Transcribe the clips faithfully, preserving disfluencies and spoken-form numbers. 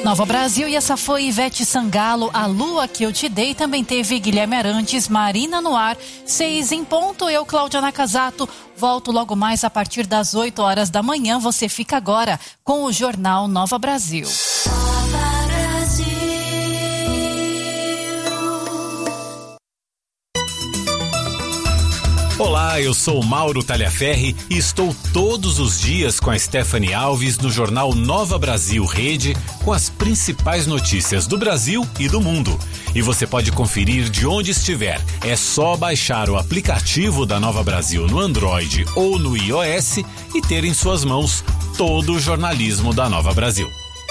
Nova Brasil, e essa foi Ivete Sangalo, A Lua Que Eu Te Dei. Também teve Guilherme Arantes, Marina no Ar, seis em ponto. Eu, Cláudia Nakazato, volto logo mais a partir das oito horas da manhã. Você fica agora com o Jornal Nova Brasil. Olá, eu sou Mauro Talhaferri e estou todos os dias com a Stephanie Alves no Jornal Nova Brasil Rede com as principais notícias do Brasil e do mundo. E você pode conferir de onde estiver. É só baixar o aplicativo da Nova Brasil no Android ou no iOS e ter em suas mãos todo o jornalismo da Nova Brasil.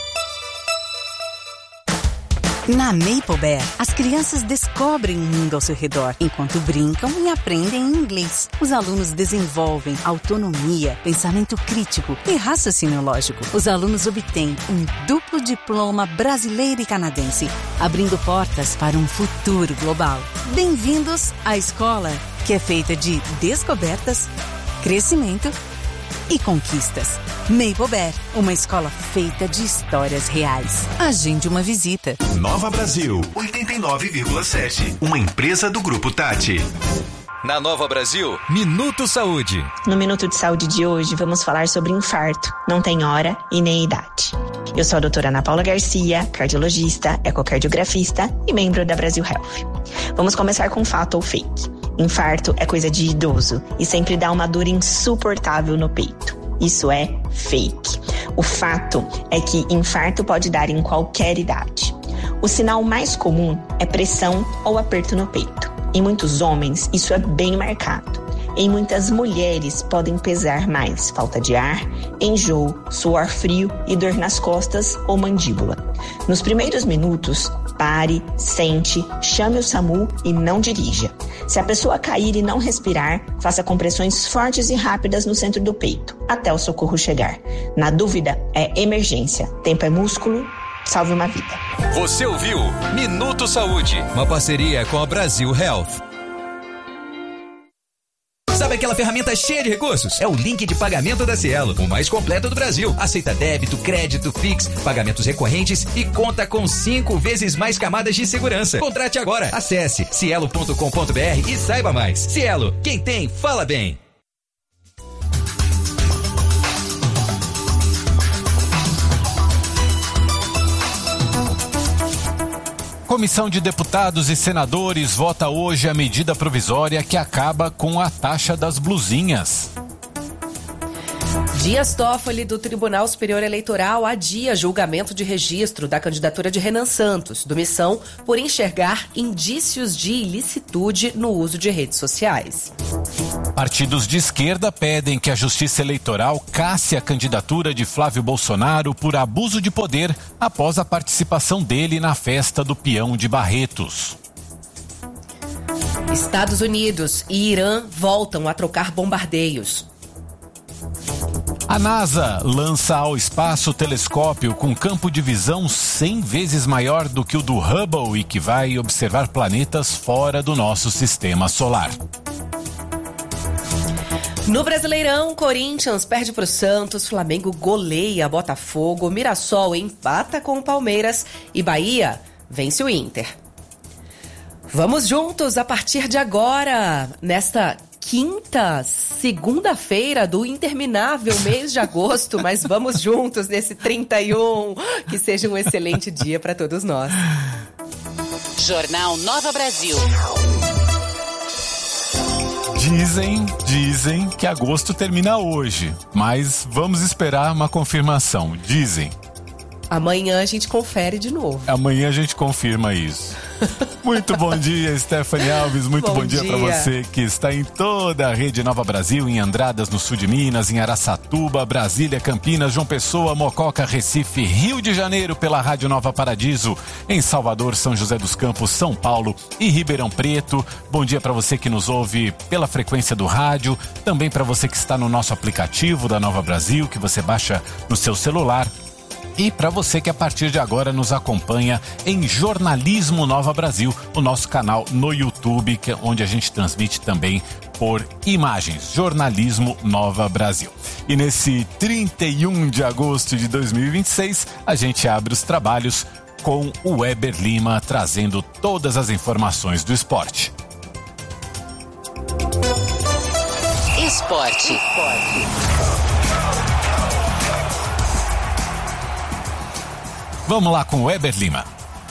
Na Maple Bear, as crianças descobrem o mundo ao seu redor, enquanto brincam e aprendem inglês. Os alunos desenvolvem autonomia, pensamento crítico e raciocínio lógico. Os alunos obtêm um duplo diploma brasileiro e canadense, abrindo portas para um futuro global. Bem-vindos à escola, que é feita de descobertas, crescimento e conquistas. Maple Bear, uma escola feita de histórias reais. Agende uma visita. Nova Brasil, oitenta e nove vírgula sete. Uma empresa do Grupo Tati. Na Nova Brasil, Minuto Saúde. No Minuto de Saúde de hoje, vamos falar sobre infarto. Não tem hora e nem idade. Eu sou a doutora Ana Paula Garcia, cardiologista, ecocardiografista e membro da Brasil Health. Vamos começar com fato ou fake. Infarto é coisa de idoso e sempre dá uma dor insuportável no peito. Isso é fake. O fato é que infarto pode dar em qualquer idade. O sinal mais comum é pressão ou aperto no peito. Em muitos homens, isso é bem marcado. Em muitas mulheres, podem pesar mais falta de ar, enjoo, suor frio e dor nas costas ou mandíbula. Nos primeiros minutos, pare, sente, chame o SAMU e não dirija. Se a pessoa cair e não respirar, faça compressões fortes e rápidas no centro do peito, até o socorro chegar. Na dúvida, é emergência. Tempo é músculo, salve uma vida. Você ouviu Minuto Saúde, uma parceria com a Brasil Health. Sabe aquela ferramenta cheia de recursos? É o link de pagamento da Cielo, o mais completo do Brasil. Aceita débito, crédito, Pix, pagamentos recorrentes e conta com cinco vezes mais camadas de segurança. Contrate agora. Acesse cielo ponto com ponto br e saiba mais. Cielo, quem tem, fala bem. Comissão de Deputados e Senadores vota hoje a medida provisória que acaba com a taxa das blusinhas. Dias Toffoli, do Tribunal Superior Eleitoral, adia julgamento de registro da candidatura de Renan Santos, do Missão, por enxergar indícios de ilicitude no uso de redes sociais. Partidos de esquerda pedem que a Justiça Eleitoral casse a candidatura de Flávio Bolsonaro por abuso de poder após a participação dele na festa do peão de Barretos. Estados Unidos e Irã voltam a trocar bombardeios. A NASA lança ao espaço telescópio com campo de visão cem vezes maior do que o do Hubble e que vai observar planetas fora do nosso sistema solar. No Brasileirão, Corinthians perde para o Santos, Flamengo goleia Botafogo, Mirassol empata com o Palmeiras e Bahia vence o Inter. Vamos juntos a partir de agora, nesta quinta, segunda-feira do interminável mês de agosto, mas vamos juntos nesse trinta e um. Que seja um excelente dia para todos nós. Jornal Nova Brasil. Dizem, dizem que agosto termina hoje, mas vamos esperar uma confirmação. Dizem. Amanhã a gente confere de novo. Amanhã a gente confirma isso. Muito bom dia, Stephanie Alves. Muito bom, bom dia, dia. para você que está em toda a rede Nova Brasil, em Andradas, no sul de Minas, em Araçatuba, Brasília, Campinas, João Pessoa, Mococa, Recife, Rio de Janeiro, pela Rádio Nova Paradiso, em Salvador, São José dos Campos, São Paulo e Ribeirão Preto. Bom dia para você que nos ouve pela frequência do rádio, também para você que está no nosso aplicativo da Nova Brasil, que você baixa no seu celular. E para você que a partir de agora nos acompanha em Jornalismo Nova Brasil, o nosso canal no YouTube, que é onde a gente transmite também por imagens. Jornalismo Nova Brasil. E nesse trinta e um de agosto de dois mil e vinte e seis, a gente abre os trabalhos com o Weber Lima, trazendo todas as informações do esporte. Esporte. Vamos lá com o Weber Lima.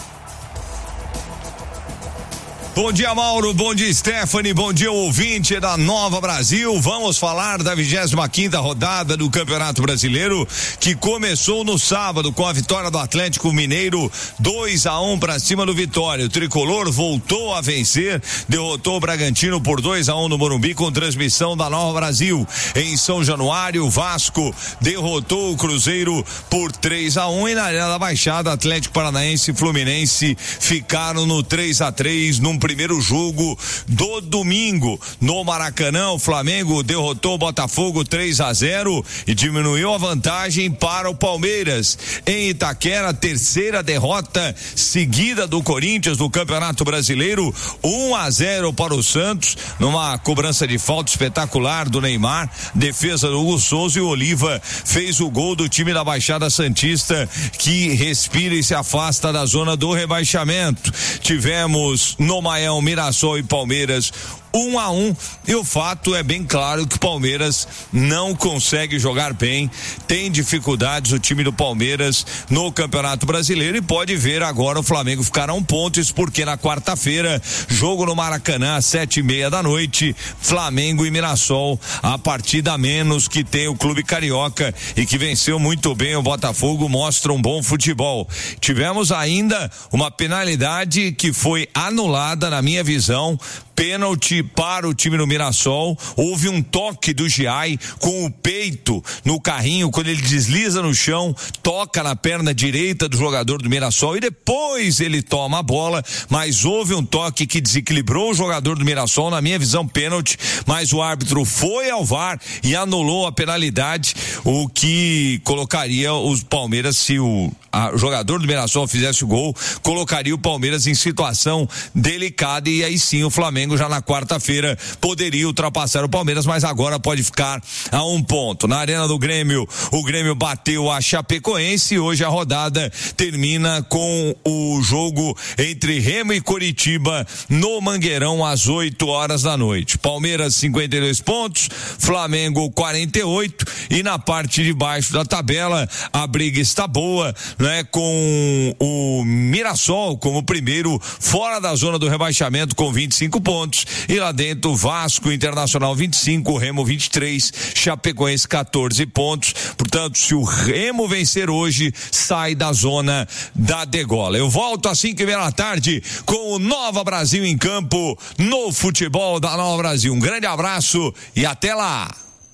Bom dia, Mauro, bom dia, Stephanie, bom dia, ouvinte da Nova Brasil. Vamos falar da vigésima quinta rodada do Campeonato Brasileiro, que começou no sábado com a vitória do Atlético Mineiro, dois a um para cima do Vitória. O tricolor voltou a vencer, derrotou o Bragantino por dois a um no Morumbi, com transmissão da Nova Brasil. Em São Januário, o Vasco derrotou o Cruzeiro por três a um, e na Arena da Baixada, Atlético Paranaense e Fluminense ficaram no três a três num primeiro jogo do domingo. No Maracanã, o Flamengo derrotou o Botafogo três a zero e diminuiu a vantagem para o Palmeiras. Em Itaquera, terceira derrota seguida do Corinthians no Campeonato Brasileiro, um a zero para o Santos, numa cobrança de falta espetacular do Neymar, defesa do Hugo Souza, e o Oliva fez o gol do time da Baixada Santista, que respira e se afasta da zona do rebaixamento. Tivemos no Mael, Mirassol e Palmeiras um a um, e o fato é bem claro que o Palmeiras não consegue jogar bem, tem dificuldades o time do Palmeiras no Campeonato Brasileiro, e pode ver agora o Flamengo ficar a um ponto, isso porque na quarta-feira, jogo no Maracanã às sete e meia da noite, Flamengo e Mirassol, a partida a menos que tem o clube carioca e que venceu muito bem o Botafogo, mostra um bom futebol. Tivemos ainda uma penalidade que foi anulada, na minha visão, pênalti para o time do Mirassol. Houve um toque do Giai com o peito no carrinho, quando ele desliza no chão, toca na perna direita do jogador do Mirassol e depois ele toma a bola, mas houve um toque que desequilibrou o jogador do Mirassol, na minha visão pênalti, mas o árbitro foi ao V A R e anulou a penalidade, o que colocaria os Palmeiras, se o a, jogador do Mirassol fizesse o gol, colocaria o Palmeiras em situação delicada, e aí sim o Flamengo já na quarta-feira poderia ultrapassar o Palmeiras, mas agora pode ficar a um ponto. Na Arena do Grêmio, o Grêmio bateu a Chapecoense e hoje a rodada termina com o jogo entre Remo e Coritiba no Mangueirão às oito horas da noite. Palmeiras cinquenta e dois pontos, Flamengo quarenta e oito, e na parte de baixo da tabela a briga está boa, né, com o Mirassol como primeiro, fora da zona do rebaixamento com vinte e cinco pontos, e lá dentro Vasco, Internacional vinte e cinco, Remo vinte e três, Chapecoense quatorze pontos. Portanto, se o Remo vencer hoje, sai da zona da degola. Eu volto às cinco e meia da tarde com o Nova Brasil em campo, no futebol da Nova Brasil. Um grande abraço e até lá.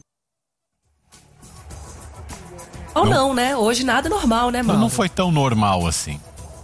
Ou não, não, né? Hoje nada normal, né, mano? Não foi tão normal assim.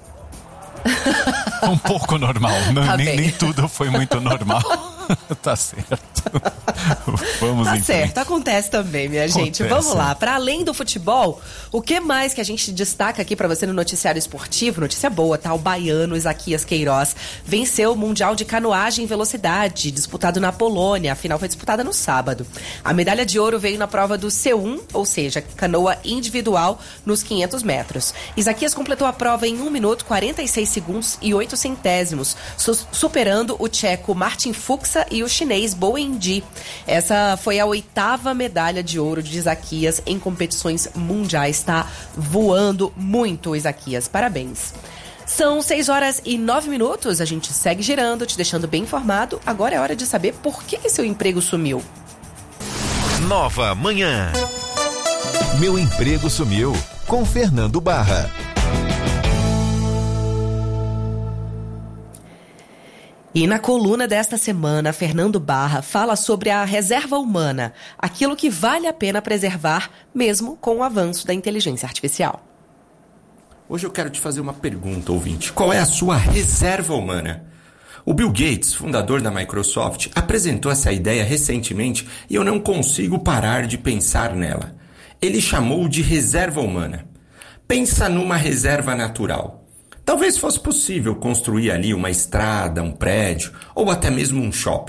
Um pouco normal, não, tá nem, nem tudo foi muito normal. Tá certo. Vamos Tá em certo, frente. acontece também, minha Acontece. gente. Vamos lá, para além do futebol, o que mais que a gente destaca aqui para você no noticiário esportivo? Notícia boa, tá? O baiano Isaquias Queiroz venceu o Mundial de Canoagem em Velocidade, disputado na Polônia. A final foi disputada no sábado. A medalha de ouro veio na prova do C um, ou seja, canoa individual nos quinhentos metros. Isaquias completou a prova em um minuto, quarenta e seis segundos e oito centésimos, su- superando o tcheco Martin Fuchsa e o chinês Bo Yin-ji. Essa foi a oitava medalha de ouro de Isaquias em competições mundiais. Está voando muito, Isaquias. Parabéns. São seis horas e nove minutos. A gente segue girando, te deixando bem informado. Agora é hora de saber por que, que seu emprego sumiu. Nova Manhã. Meu emprego sumiu, com Fernando Barra. E na coluna desta semana, Fernando Barra fala sobre a reserva humana, aquilo que vale a pena preservar, mesmo com o avanço da inteligência artificial. Hoje eu quero te fazer uma pergunta, ouvinte. Qual é a sua reserva humana? O Bill Gates, fundador da Microsoft, apresentou essa ideia recentemente e eu não consigo parar de pensar nela. Ele chamou de reserva humana. Pensa numa reserva natural. Talvez fosse possível construir ali uma estrada, um prédio ou até mesmo um shopping.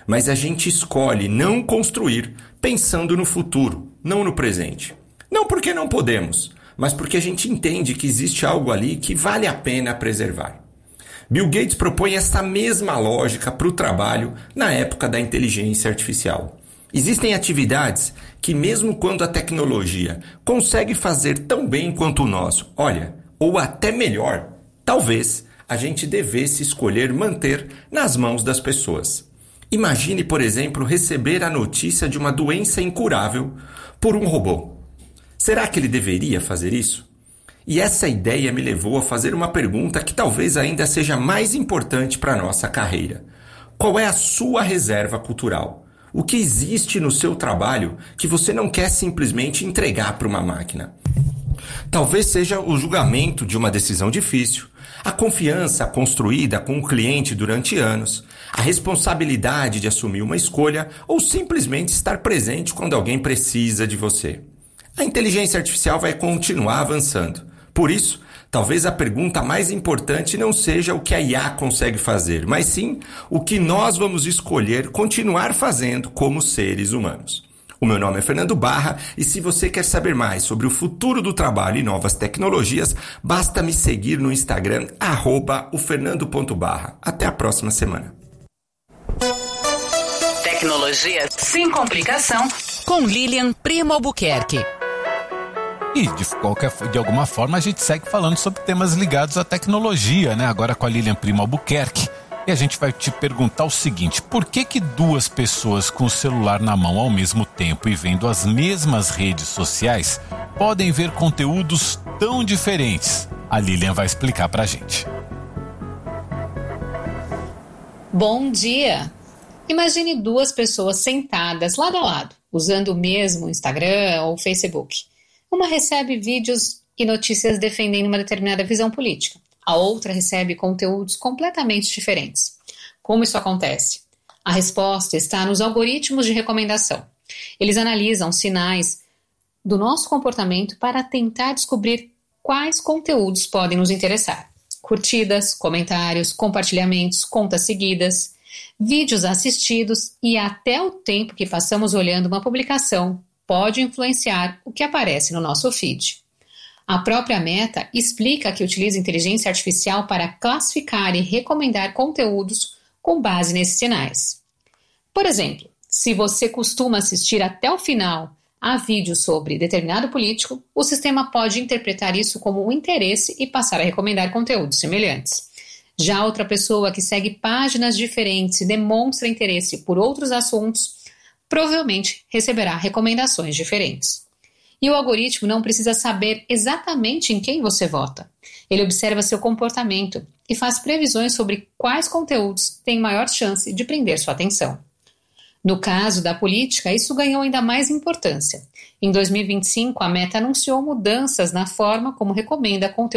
mas a gente escolhe não construir pensando no futuro, não no presente. Não porque não podemos, mas porque a gente entende que existe algo ali que vale a pena preservar. Bill Gates propõe essa mesma lógica para o trabalho na época da inteligência artificial. Existem atividades que, mesmo quando a tecnologia consegue fazer tão bem quanto nós, olha, ou até melhor, talvez a gente devesse escolher manter nas mãos das pessoas. Imagine, por exemplo, receber a notícia de uma doença incurável por um robô. Será que ele deveria fazer isso? E essa ideia me levou a fazer uma pergunta que talvez ainda seja mais importante para a nossa carreira. Qual é a sua reserva cultural? O que existe no seu trabalho que você não quer simplesmente entregar para uma máquina? Talvez seja o julgamento de uma decisão difícil, a confiança construída com o cliente durante anos, a responsabilidade de assumir uma escolha ou simplesmente estar presente quando alguém precisa de você. A inteligência artificial vai continuar avançando. Por isso, talvez a pergunta mais importante não seja o que a I A consegue fazer, mas sim o que nós vamos escolher continuar fazendo como seres humanos. O meu nome é Fernando Barra e se você quer saber mais sobre o futuro do trabalho e novas tecnologias, basta me seguir no Instagram, arroba o fernando ponto barra. Até a próxima semana. Tecnologia sem complicação com Lilian Primo Albuquerque. E de, qualquer, de alguma forma a gente segue falando sobre temas ligados à tecnologia, né? Agora com a Lilian Primo Albuquerque. E a gente vai te perguntar o seguinte: por que que duas pessoas com o celular na mão ao mesmo tempo e vendo as mesmas redes sociais podem ver conteúdos tão diferentes? A Lilian vai explicar pra gente. Bom dia! Imagine duas pessoas sentadas lado a lado, usando o mesmo Instagram ou Facebook. Uma recebe vídeos e notícias defendendo uma determinada visão política. A outra recebe conteúdos completamente diferentes. Como isso acontece? A resposta está nos algoritmos de recomendação. Eles analisam sinais do nosso comportamento para tentar descobrir quais conteúdos podem nos interessar. Curtidas, comentários, compartilhamentos, contas seguidas, vídeos assistidos e até o tempo que passamos olhando uma publicação pode influenciar o que aparece no nosso feed. A própria Meta explica que utiliza inteligência artificial para classificar e recomendar conteúdos com base nesses sinais. Por exemplo, se você costuma assistir até o final a vídeos sobre determinado político, o sistema pode interpretar isso como um interesse e passar a recomendar conteúdos semelhantes. Já outra pessoa que segue páginas diferentes e demonstra interesse por outros assuntos, provavelmente receberá recomendações diferentes. E o algoritmo não precisa saber exatamente em quem você vota. Ele observa seu comportamento e faz previsões sobre quais conteúdos têm maior chance de prender sua atenção. No caso da política, isso ganhou ainda mais importância. Em dois mil e vinte e cinco, a Meta anunciou mudanças na forma como recomenda conteúdo